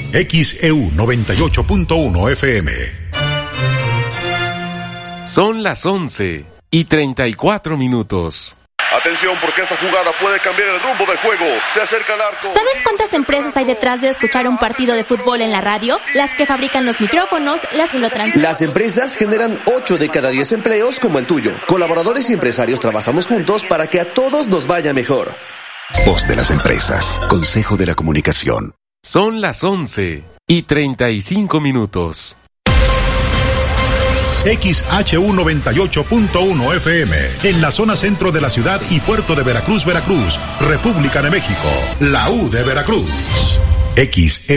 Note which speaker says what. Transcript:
Speaker 1: XEU 98.1 FM.
Speaker 2: Son las 11:34.
Speaker 3: Atención, porque esta jugada puede cambiar el rumbo del juego. Se acerca al arco.
Speaker 4: ¿Sabes cuántas empresas hay detrás de escuchar un partido de fútbol en la radio? Las que fabrican los micrófonos, las que lo transmiten.
Speaker 5: Las empresas generan 8 de cada 10 empleos como el tuyo. Colaboradores y empresarios trabajamos juntos para que a todos nos vaya mejor.
Speaker 6: Voz de las empresas. Consejo de la Comunicación.
Speaker 2: Son las 11:35.
Speaker 1: XHU 98.1 FM, en la zona centro de la ciudad y puerto de Veracruz, Veracruz, República de México, la U de Veracruz. XEU